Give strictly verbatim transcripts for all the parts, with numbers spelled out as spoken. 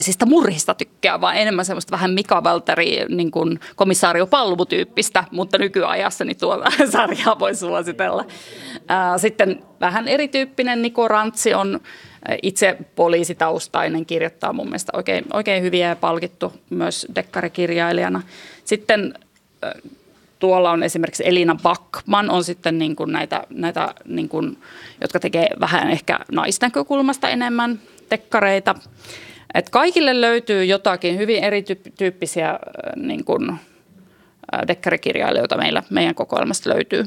siis murhista tykkää, vaan enemmän semmoista vähän Mika Walteri, niin kuin komissaario Palmu-tyyppistä, mutta nykyajassa niin tuota sarjaa voi suositella. Sitten vähän erityyppinen Niko Rantsi on itse poliisitaustainen, kirjoittaa mun mielestä oikein, oikein hyviä ja palkittu myös dekkarikirjailijana. Sitten tuolla on esimerkiksi Elina Backman, on sitten niin kuin näitä, näitä niin kuin, jotka tekee vähän ehkä naisnäkökulmasta enemmän dekkareita. Et kaikille löytyy jotakin hyvin erityyppisiä niin kuin, dekkarikirjailijoita meillä, meidän kokoelmasta löytyy.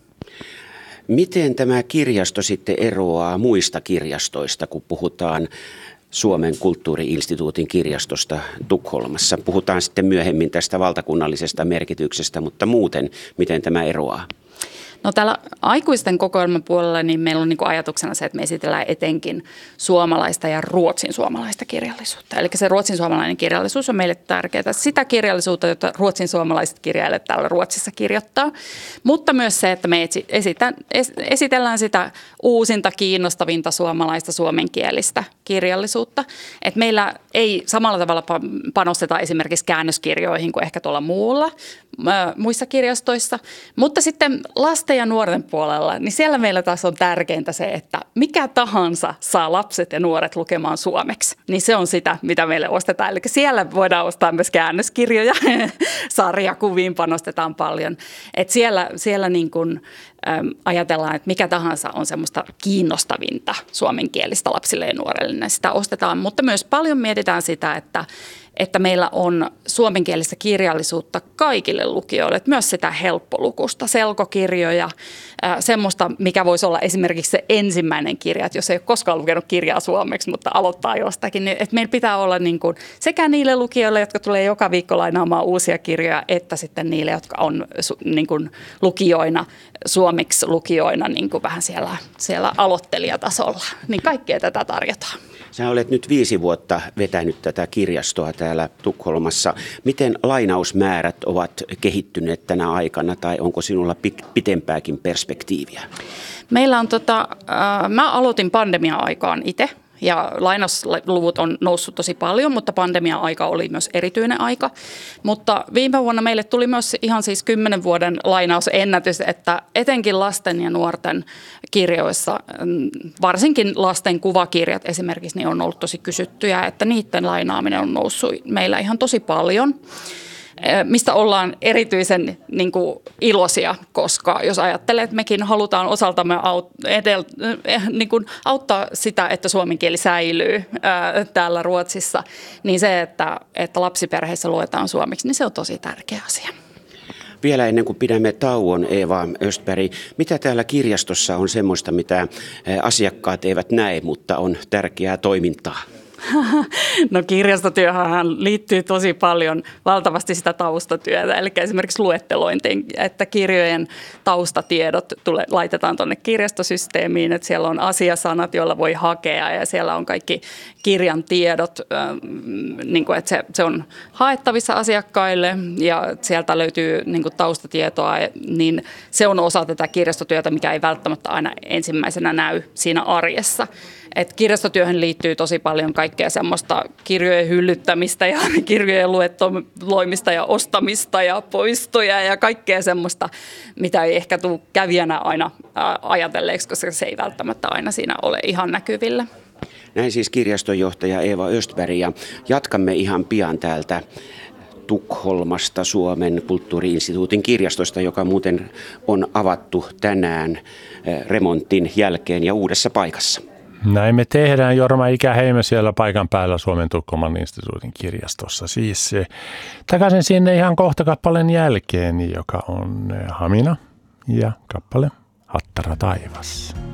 Miten tämä kirjasto sitten eroaa muista kirjastoista, kun puhutaan Suomen kulttuuri-instituutin kirjastosta Tukholmassa? Puhutaan sitten myöhemmin tästä valtakunnallisesta merkityksestä, mutta muuten, miten tämä eroaa? No täällä aikuisten kokoelman puolella niin meillä on niin kuin ajatuksena se, että me esitellään etenkin suomalaista ja ruotsin suomalaista kirjallisuutta. Eli se ruotsin suomalainen kirjallisuus on meille tärkeää. Sitä kirjallisuutta, jota ruotsin suomalaiset kirjailijat täällä Ruotsissa kirjoittaa. Mutta myös se, että me esitän, esitellään sitä uusinta, kiinnostavinta suomalaista suomenkielistä kirjallisuutta. Että meillä ei samalla tavalla panosteta esimerkiksi käännöskirjoihin kuin ehkä tuolla muulla, muissa kirjastoissa. Mutta sitten lasten ja nuorten puolella, niin siellä meillä taas on tärkeintä se, että mikä tahansa saa lapset ja nuoret lukemaan suomeksi. Niin se on sitä, mitä meille ostetaan. Eli siellä voidaan ostaa myös käännöskirjoja, sarjakuviin panostetaan paljon. Että siellä, siellä niin kuin, äm, ajatellaan, että mikä tahansa on semmoista kiinnostavinta suomenkielistä lapsille ja nuorille, niin sitä ostetaan. Mutta myös paljon mietitään sitä, että että meillä on suomenkielistä kirjallisuutta kaikille lukijoille, että myös sitä helppolukusta, selkokirjoja, semmoista, mikä voisi olla esimerkiksi se ensimmäinen kirja, että jos ei ole koskaan lukenut kirjaa suomeksi, mutta aloittaa jostakin, niin että meillä pitää olla niin kuin sekä niille lukijoille, jotka tulee joka viikko lainaamaan uusia kirjoja, että sitten niille, jotka on niin kuin lukijoina, suomeksi lukijoina niin kuin vähän siellä, siellä aloittelijatasolla, niin kaikkea tätä tarjotaan. Sä olet nyt viisi vuotta vetänyt tätä kirjastoa täällä Tukholmassa. Miten lainausmäärät ovat kehittyneet tänä aikana tai onko sinulla pitempääkin perspektiiviä? Meillä on tota, äh, mä aloitin pandemia-aikaan itse. Ja lainausluvut on noussut tosi paljon, mutta pandemia-aika oli myös erityinen aika. Mutta viime vuonna meille tuli myös ihan siis kymmenen vuoden lainausennätys, että etenkin lasten ja nuorten kirjoissa, varsinkin lasten kuvakirjat esimerkiksi, niin on ollut tosi kysyttyjä, että niiden lainaaminen on noussut meillä ihan tosi paljon. Mistä ollaan erityisen niin kuin, iloisia, koska jos ajattelee, että mekin halutaan osaltamme aut- edel- niin kuin, auttaa sitä, että suomen kieli säilyy ää, täällä Ruotsissa, niin se, että, että lapsiperheissä luetaan suomeksi, niin se on tosi tärkeä asia. Vielä ennen kuin pidämme tauon, Eeva Östberg, mitä täällä kirjastossa on semmoista, mitä asiakkaat eivät näe, mutta on tärkeää toimintaa? No kirjastotyöhön liittyy tosi paljon valtavasti sitä taustatyötä, eli esimerkiksi luettelointiin, että kirjojen taustatiedot tule, laitetaan tuonne kirjastosysteemiin, että siellä on asiasanat, joilla voi hakea ja siellä on kaikki kirjan tiedot, äh, niin kuin, että se, se on haettavissa asiakkaille ja sieltä löytyy niin kuin taustatietoa, niin se on osa tätä kirjastotyötä, mikä ei välttämättä aina ensimmäisenä näy siinä arjessa. Et kirjastotyöhön liittyy tosi paljon kaikkea semmoista kirjojen hyllyttämistä ja kirjojen luetteloimista ja ostamista ja poistoja ja kaikkea semmoista, mitä ei ehkä tule kävijänä aina ajatelleeksi, koska se ei välttämättä aina siinä ole ihan näkyvillä. Näin siis kirjastonjohtaja Eeva Östberg ja jatkamme ihan pian täältä Tukholmasta Suomen kulttuuri-instituutin kirjastosta, joka muuten on avattu tänään remontin jälkeen ja uudessa paikassa. Näin me tehdään. Jorma Ikäheimo siellä paikan päällä Suomen Tukholman instituutin kirjastossa. Siis takaisin sinne ihan kohta kappaleen jälkeen, joka on Hamina ja kappale Hattara taivas.